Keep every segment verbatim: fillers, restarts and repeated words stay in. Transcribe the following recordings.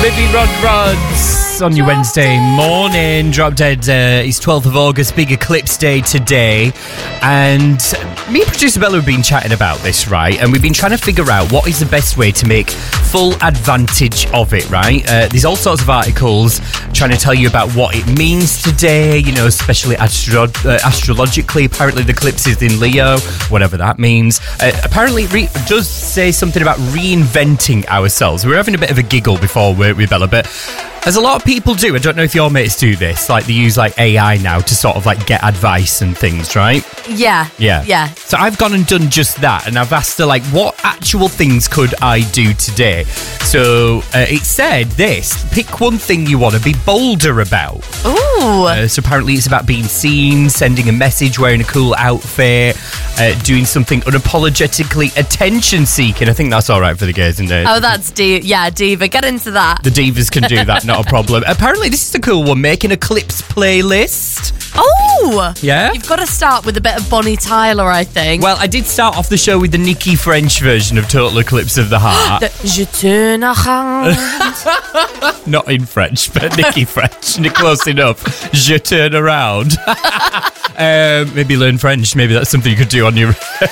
Olivia Rod-Rods on your Drop Wednesday Dead. morning. Drop Dead. Uh, it's twelfth of August, Big Eclipse Day today. And me and producer Bella have been chatting about this, right? And we've been trying to figure out what is the best way to make full advantage of it, right? Uh, there's all sorts of articles trying to tell you about what it means today, you know, especially astro- uh, astrologically. Apparently the eclipse is in Leo, whatever that means. Uh, apparently it re- does say something about reinventing ourselves. We were having a bit of a giggle before, weren't we, Bella? But as a lot of people do, I don't know if your mates do this, like they use like A I now to sort of like get advice and things, right? Yeah. Yeah. Yeah. So I've gone and done just that, and I've asked her, like, what actual things could I do today? So uh, it said this: pick one thing you want to be bolder about. Ooh. Uh, so apparently it's about being seen, sending a message, wearing a cool outfit, uh, doing something unapologetically attention-seeking. I think that's all right for the guys, isn't it? Oh, that's deep. Yeah, diva. Get into that. The divas can do that, not a problem. Apparently this is a cool one, make an eclipse playlist. Oh. Yeah? You've got to start with a bit of Bonnie Tyler, I think. Well, I did start off the show with the Nicki French version of Total Eclipse of the Heart. The Je tourne around. Not in French, but Nicki French. Close enough. Je turn around. um, maybe learn French. Maybe that's something you could do on your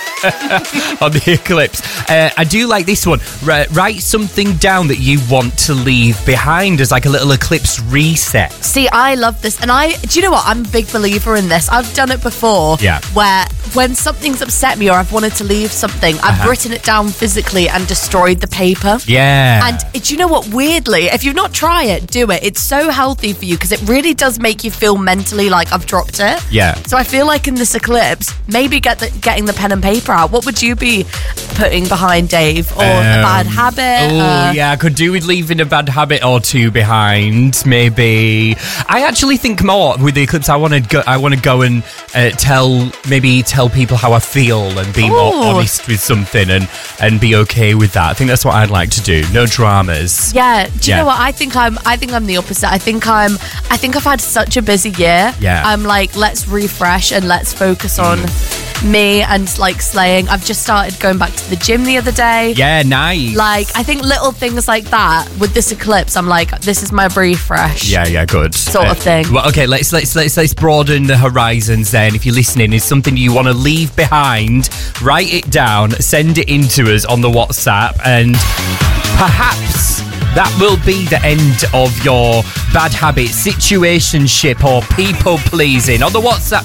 on the eclipse. Uh, I do like this one. R- write something down that you want to leave behind as like a little eclipse reset. See, I love this. And I, do you know what? I'm a big believer in this. I've done it before. Yeah. Where when something's upset me or I've wanted to leave something, I've Uh-huh. written it down physically and destroyed the paper. Yeah. And do you know what? Weirdly, if you've not tried it, do it. It's so healthy for you because it really does make you feel mentally like I've dropped it. Yeah. So I feel like in this eclipse, maybe get the, getting the pen and paper out. What would you be putting behind, Dave? Or a bad habit? Oh, uh, yeah, I could do with leaving a bad habit or two behind, maybe. I actually think more with the eclipse, I want to go I want to go and uh, tell, maybe tell people how I feel and be more Ooh. honest with something and, and be okay with that. I think that's what I'd like to do. No dramas. Yeah. Do you Yeah. know what? I think I'm I think I'm the opposite. I think I'm I think I've had such a busy year. Yeah. I'm like, let's refresh and let's focus on me and like slaying. I've just started going back to the gym the other day. Yeah, nice. Like, I think little things like that with this eclipse, I'm like, this is my refresh. Yeah, yeah, good. Sort of thing. Well, okay, let's let's let's let's broaden the horizons then. If you're listening, is something you want to leave behind, write it down, send it in to us on the WhatsApp, and perhaps that will be the end of your bad habit, situationship, or people pleasing on the WhatsApp